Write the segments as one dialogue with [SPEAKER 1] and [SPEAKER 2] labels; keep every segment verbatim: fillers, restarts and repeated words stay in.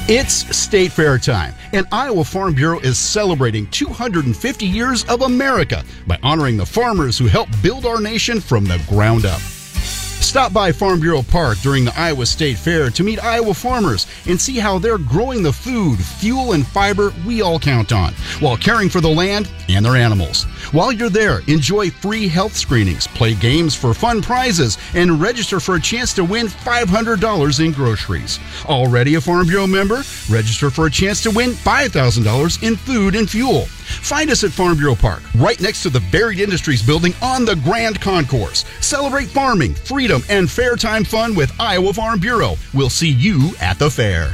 [SPEAKER 1] It's State Fair time, and Iowa Farm Bureau is celebrating two hundred fifty years of America by honoring the farmers who helped build our nation from the ground up. Stop by Farm Bureau Park during the Iowa State Fair to meet Iowa farmers and see how they're growing the food, fuel, and fiber we all count on, while caring for the land and their animals. While you're there, enjoy free health screenings, play games for fun prizes, and register for a chance to win five hundred dollars in groceries. Already a Farm Bureau member? Register for a chance to win five thousand dollars in food and fuel. Find us at Farm Bureau Park, right next to the Buried Industries building on the Grand Concourse. Celebrate farming, freedom, and fair time fun with Iowa Farm Bureau. We'll see you at the fair.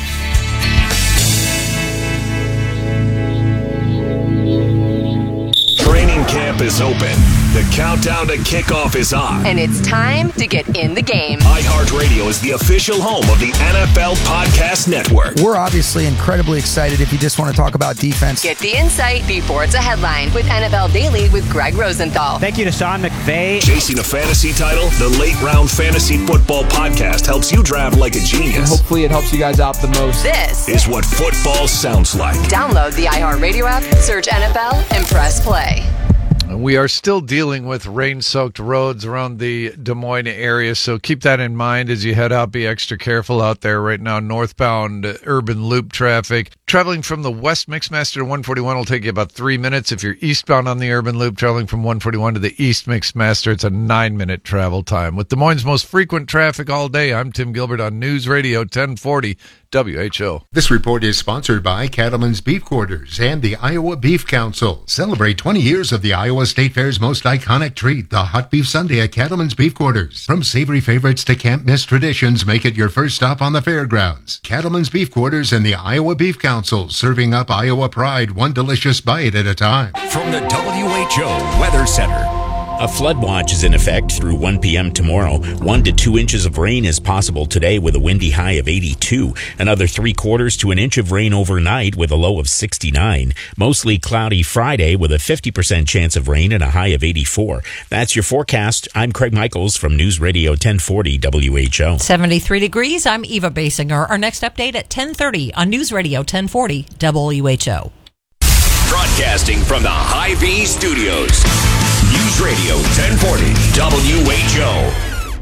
[SPEAKER 2] Training camp is open. The countdown to kickoff is on.
[SPEAKER 3] And it's time to get in the game.
[SPEAKER 2] iHeartRadio is the official home of the N F L Podcast Network.
[SPEAKER 4] We're obviously incredibly excited if you just want to talk about defense.
[SPEAKER 3] Get the insight before it's a headline with N F L Daily with Greg Rosenthal.
[SPEAKER 5] Thank you to Sean McVay.
[SPEAKER 2] Chasing a fantasy title, the Late Round Fantasy Football Podcast helps you draft like a genius.
[SPEAKER 6] And hopefully it helps you guys out the most.
[SPEAKER 3] This
[SPEAKER 2] is what football sounds like.
[SPEAKER 3] Download the iHeartRadio app, search N F L, and press play.
[SPEAKER 7] We are still dealing with rain-soaked roads around the Des Moines area, so keep that in mind as you head out. Be extra careful out there right now. Northbound uh, urban loop traffic. Traveling from the West Mixmaster to one forty-one will take you about three minutes. If you're eastbound on the urban loop, traveling from one forty-one to the East Mixmaster, it's a nine-minute travel time. With Des Moines' most frequent traffic all day, I'm Tim Gilbert on News Radio ten forty W H O.
[SPEAKER 8] This report is sponsored by Cattleman's Beef Quarters and the Iowa Beef Council. Celebrate twenty years of the Iowa State Fair's most iconic treat, the Hot Beef Sundae at Cattleman's Beef Quarters. From savory favorites to can't-miss traditions, make it your first stop on the fairgrounds. Cattleman's Beef Quarters and the Iowa Beef Council, serving up Iowa pride one delicious bite at a time.
[SPEAKER 2] From the W H O Weather Center.
[SPEAKER 9] A flood watch is in effect through one p.m. tomorrow. One to two inches of rain is possible today with a windy high of eighty-two. Another three quarters to an inch of rain overnight with a low of sixty-nine. Mostly cloudy Friday with a fifty percent chance of rain and a high of eighty-four. That's your forecast. I'm Craig Michaels from News Radio ten forty W H O.
[SPEAKER 10] seventy-three degrees. I'm Eva Basinger. Our next update at ten thirty on News Radio ten forty W H O.
[SPEAKER 2] Broadcasting from the Hy-Vee Studios. News Radio ten forty W H O.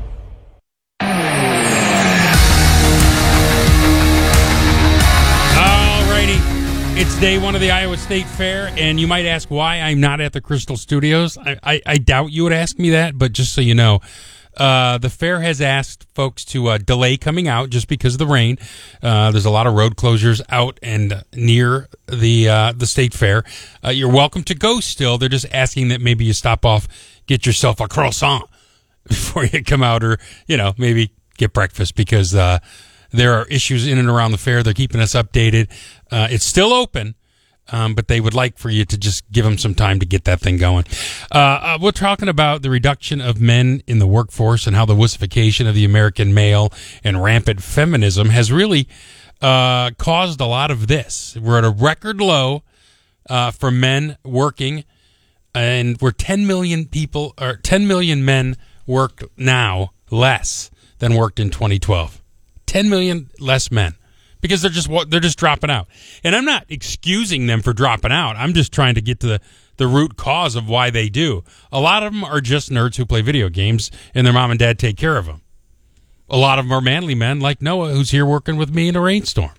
[SPEAKER 11] Alrighty, it's day one of the Iowa State Fair, and you might ask why I'm not at the Crystal Studios. I, I, I doubt you would ask me that, but just so you know, uh, the fair has asked folks to uh, delay coming out just because of the rain. Uh, there's a lot of road closures out and near the uh, the state fair. Uh, you're welcome to go still. They're just asking that maybe you stop off, get yourself a croissant before you come out, or, you know, maybe get breakfast, because uh, there are issues in and around the fair. They're keeping us updated. Uh, it's still open, um, but they would like for you to just give them some time to get that thing going. Uh, uh, we're talking about the reduction of men in the workforce and how the wussification of the American male and rampant feminism has really uh, caused a lot of this. We're at a record low uh, for men working, and we're ten million people, or ten million men work now less than worked in twenty twelve. ten million less men, because they're just they're just dropping out. And I'm not excusing them for dropping out. I'm just trying to get to the, the root cause of why they do. A lot of them are just nerds who play video games, and their mom and dad take care of them. A lot of them are manly men like Noah, who's here working with me in a rainstorm.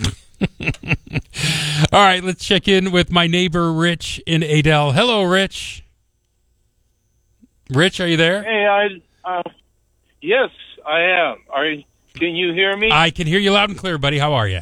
[SPEAKER 11] All right, let's check in with my neighbor Rich in Adel. Hello, Rich. Rich, are you there?
[SPEAKER 12] Hey, I uh, yes, I am. Are you, can you hear me?
[SPEAKER 11] I can hear you loud and clear, buddy. How are you?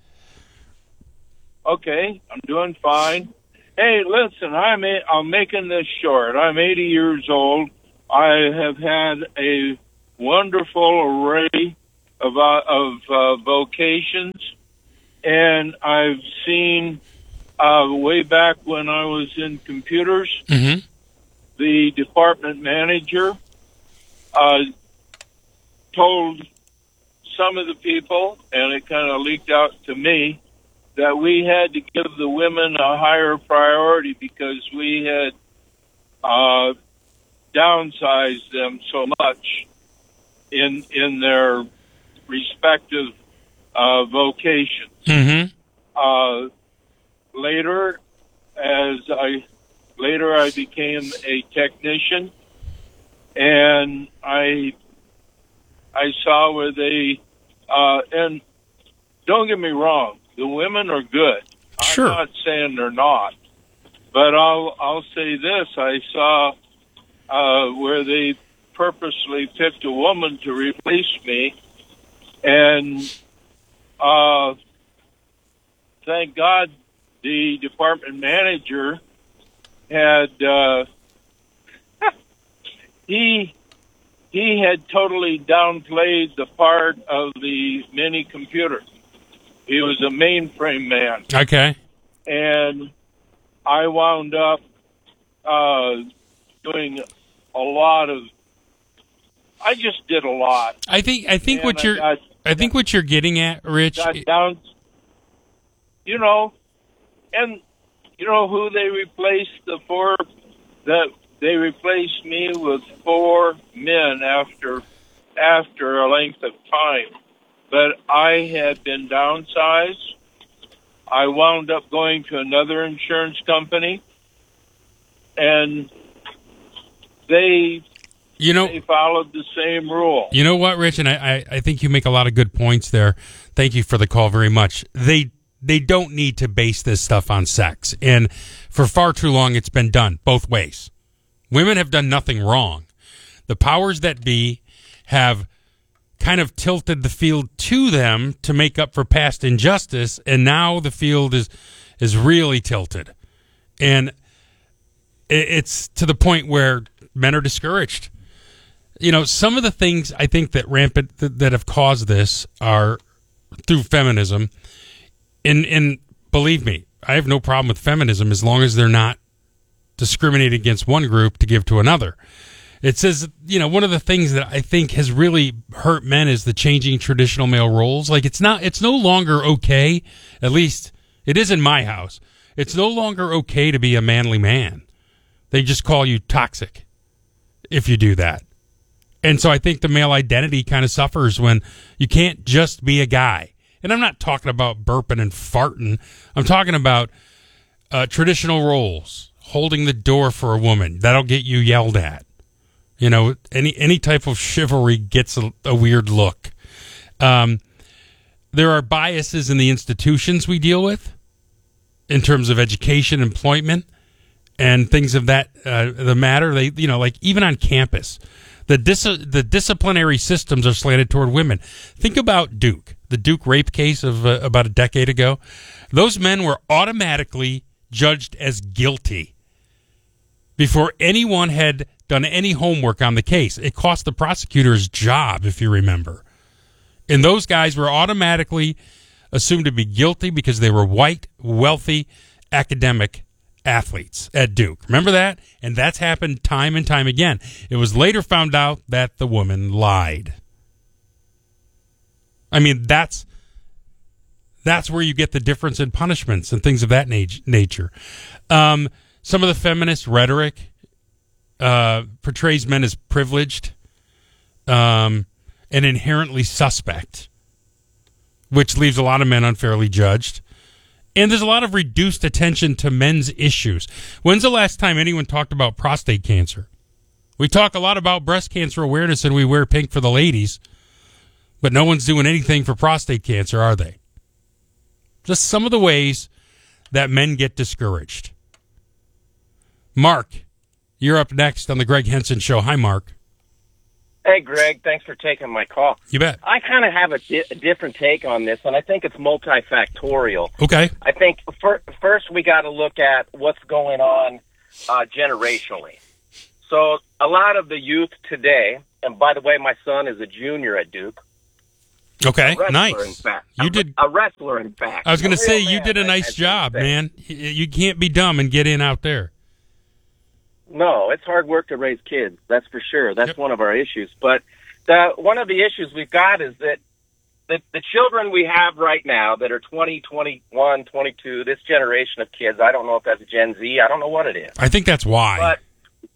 [SPEAKER 12] Okay, I'm doing fine. Hey, listen, I'm a, I'm making this short. I'm eighty years old. I have had a wonderful array of uh, of uh, vocations. And I've seen, uh, way back when I was in computers,
[SPEAKER 11] mm-hmm.
[SPEAKER 12] the department manager uh, told some of the people, and it kind of leaked out to me, that we had to give the women a higher priority because we had uh, downsized them so much in in their respective uh, vocations.
[SPEAKER 11] Mm-hmm.
[SPEAKER 12] Uh, later, as I later I became a technician, and I I saw where they uh, and don't get me wrong, the women are good.
[SPEAKER 11] Sure.
[SPEAKER 12] I'm not saying they're not, but I'll I'll say this: I saw uh, where they purposely picked a woman to replace me, and uh, thank God the department manager had uh, he he had totally downplayed the part of the mini computer. He was a mainframe man.
[SPEAKER 11] Okay.
[SPEAKER 12] And I wound up uh, doing a lot of. I just did a lot.
[SPEAKER 11] I think. I think
[SPEAKER 12] And
[SPEAKER 11] what
[SPEAKER 12] I
[SPEAKER 11] you're.
[SPEAKER 12] got-
[SPEAKER 11] I think what you're getting at, Rich.
[SPEAKER 12] got down. You know, and you know who they replaced the four that they replaced me with four men after after a length of time. But I had been downsized. I wound up going to another insurance company, and they
[SPEAKER 11] You know,
[SPEAKER 12] they followed the same rule.
[SPEAKER 11] You know what, Rich, and I, I, I think you make a lot of good points there. Thank you for the call very much. They they don't need to base this stuff on sex, and for far too long, it's been done both ways. Women have done nothing wrong. The powers that be have kind of tilted the field to them to make up for past injustice, and now the field is is really tilted, and it, it's to the point where men are discouraged. You know, some of the things I think that rampant that, that have caused this are through feminism. And and believe me, I have no problem with feminism as long as they're not discriminating against one group to give to another. It says, you know, one of the things that I think has really hurt men is the changing traditional male roles. Like it's not, it's no longer okay. At least it is in my house. It's no longer okay to be a manly man. They just call you toxic if you do that. And so I think the male identity kind of suffers when you can't just be a guy. And I'm not talking about burping and farting. I'm talking about uh, traditional roles, holding the door for a woman. That'll get you yelled at. You know, any any type of chivalry gets a, a weird look. Um, there are biases in the institutions we deal with in terms of education, employment, and things of that uh, the matter. They, you know, like even on campus. The dis- the disciplinary systems are slanted toward women. Think about Duke, the Duke rape case of uh, about a decade ago. Those men were automatically judged as guilty before anyone had done any homework on the case. It cost the prosecutor's job, if you remember. And those guys were automatically assumed to be guilty because they were white, wealthy, academic athletes at Duke. Remember that? And that's happened time and time again. It was later found out that the woman lied. I mean, that's that's where you get the difference in punishments and things of that nat- nature. Um, some of the feminist rhetoric uh, portrays men as privileged um, and inherently suspect, which leaves a lot of men unfairly judged. And there's a lot of reduced attention to men's issues. When's the last time anyone talked about prostate cancer? We talk a lot about breast cancer awareness and we wear pink for the ladies, but no one's doing anything for prostate cancer, are they? Just some of the ways that men get discouraged. Mark, you're up next on the Greg Henson Show. Hi, Mark.
[SPEAKER 5] Hey, Greg. Thanks for taking my call.
[SPEAKER 11] You bet.
[SPEAKER 5] I kind of have a, di- a different take on this, and I think it's multifactorial.
[SPEAKER 11] Okay.
[SPEAKER 5] I think fir- first we got to look at what's going on uh, generationally. So a lot of the youth today, and by the way, my son is a junior at Duke.
[SPEAKER 11] Okay,
[SPEAKER 5] A wrestler,
[SPEAKER 11] nice.
[SPEAKER 5] In fact.
[SPEAKER 11] You
[SPEAKER 5] a,
[SPEAKER 11] did.
[SPEAKER 5] A wrestler, in fact.
[SPEAKER 11] I was going to
[SPEAKER 5] A
[SPEAKER 11] say,
[SPEAKER 5] real
[SPEAKER 11] you
[SPEAKER 5] man,
[SPEAKER 11] did a
[SPEAKER 5] I-
[SPEAKER 11] nice
[SPEAKER 5] I should
[SPEAKER 11] job,
[SPEAKER 5] say.
[SPEAKER 11] man. You can't be dumb and get in out there.
[SPEAKER 5] No, it's hard work to raise kids. That's for sure. That's yep. one of our issues. But the, one of the issues we've got is that the, the children we have right now that are twenty, twenty-one, twenty-two, this generation of kids, I don't know if that's Gen Z. I don't know what it is.
[SPEAKER 11] I think that's why.
[SPEAKER 5] But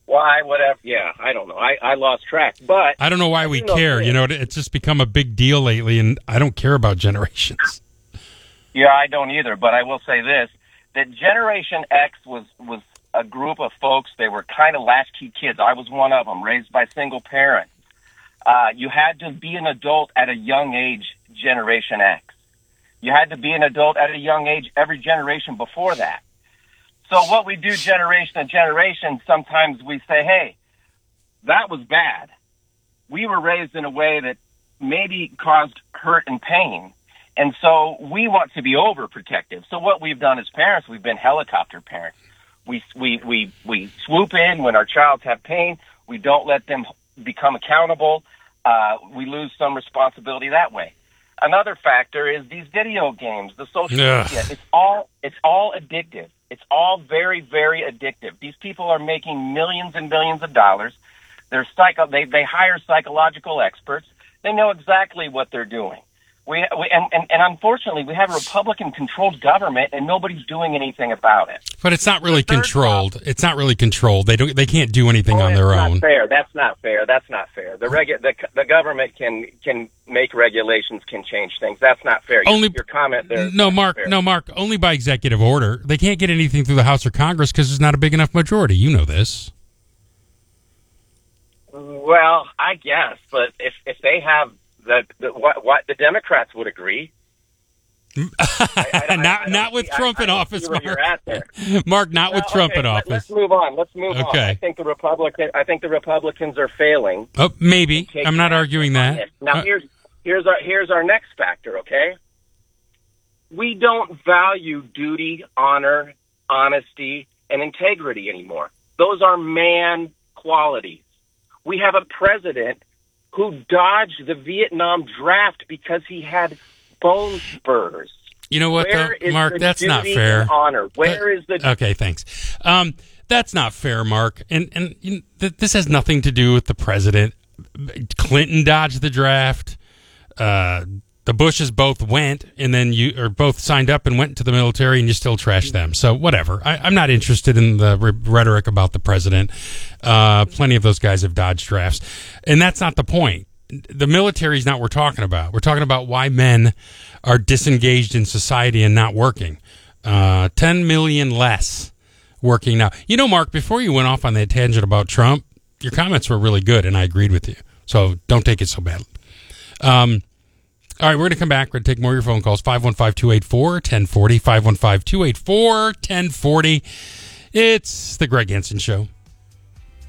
[SPEAKER 5] why, whatever. Yeah, I don't know. I, I lost track. But
[SPEAKER 11] I don't know why we
[SPEAKER 5] know
[SPEAKER 11] care.
[SPEAKER 5] this.
[SPEAKER 11] You know, it, it's just become a big deal lately, and I don't care about generations.
[SPEAKER 5] Yeah, I don't either. But I will say this, that Generation X was, was a group of folks. They were kind of latchkey kids. I was one of them, raised by single parents. Uh, you had to be an adult at a young age, Generation X. You had to be an adult at a young age every generation before that. So what we do generation to generation, sometimes we say, hey, that was bad. We were raised in a way that maybe caused hurt and pain. And so we want to be overprotective. So what we've done as parents, we've been helicopter parents. We, we, we, we swoop in when our childs have pain. We don't let them become accountable. Uh, we lose some responsibility that way. Another factor is these video games, the social
[SPEAKER 11] Ugh.
[SPEAKER 5] media. It's all, it's all addictive. It's all very, very addictive. These people are making millions and millions of dollars. They're psycho. They they hire psychological experts. They know exactly what they're doing. We, we and, and, and unfortunately, we have a Republican-controlled government, and nobody's doing anything about it.
[SPEAKER 11] But it's not really controlled.
[SPEAKER 5] Problem,
[SPEAKER 11] it's not really controlled. They don't. They can't do anything
[SPEAKER 5] oh,
[SPEAKER 11] on their
[SPEAKER 5] that's
[SPEAKER 11] own.
[SPEAKER 5] Not fair. That's not fair. That's not fair. The regu- the the government can can make regulations, can change things. That's not fair.
[SPEAKER 11] Only
[SPEAKER 5] your, your comment there.
[SPEAKER 11] No, Mark.
[SPEAKER 5] Fair.
[SPEAKER 11] No, Mark. Only by executive order. They can't get anything through the House or Congress because there's not a big enough majority. You know this.
[SPEAKER 5] Well, I guess, but if if they have the, the what, what the Democrats would agree. I, I,
[SPEAKER 11] not
[SPEAKER 5] I, I
[SPEAKER 11] not with
[SPEAKER 5] see,
[SPEAKER 11] Trump
[SPEAKER 5] I,
[SPEAKER 11] in
[SPEAKER 5] I
[SPEAKER 11] office,
[SPEAKER 5] Mark.
[SPEAKER 11] You're
[SPEAKER 5] at there.
[SPEAKER 11] Mark, not
[SPEAKER 5] well,
[SPEAKER 11] with Trump
[SPEAKER 5] okay,
[SPEAKER 11] in
[SPEAKER 5] let,
[SPEAKER 11] office.
[SPEAKER 5] Let's move on. Let's move
[SPEAKER 11] okay.
[SPEAKER 5] on. I think the Republican. I think the Republicans are failing.
[SPEAKER 11] Oh, maybe. I'm not arguing that.
[SPEAKER 5] Now
[SPEAKER 11] uh,
[SPEAKER 5] here's here's our here's our next factor. Okay, we don't value duty, honor, honesty, and integrity anymore. Those are man qualities. We have a president who dodged the Vietnam draft because he had bone spurs.
[SPEAKER 11] You know what,
[SPEAKER 5] Where
[SPEAKER 11] though,
[SPEAKER 5] is
[SPEAKER 11] Mark?
[SPEAKER 5] the
[SPEAKER 11] That's not
[SPEAKER 5] duty
[SPEAKER 11] fair.
[SPEAKER 5] and honor? Where
[SPEAKER 11] Uh,
[SPEAKER 5] is the
[SPEAKER 11] Okay, thanks. Um, that's not fair, Mark. And and you know, th- this has nothing to do with the president. Clinton dodged the draft. Uh, the Bushes both went, and then you or both signed up and went into the military, and you still trash them. So whatever. I, I'm not interested in the re- rhetoric about the president. Uh, plenty of those guys have dodged drafts, and that's not the point. The military is not what we're talking about. We're talking about why men are disengaged in society and not working. Uh, ten million less working now. You know, Mark, before you went off on that tangent about Trump, your comments were really good, and I agreed with you. So don't take it so badly. Um, all right, we're going to come back. We're going to take more of your phone calls. five one five, two eight four, one zero four zero. five one five, two eight four, one zero four zero. It's the Greg Hansen Show.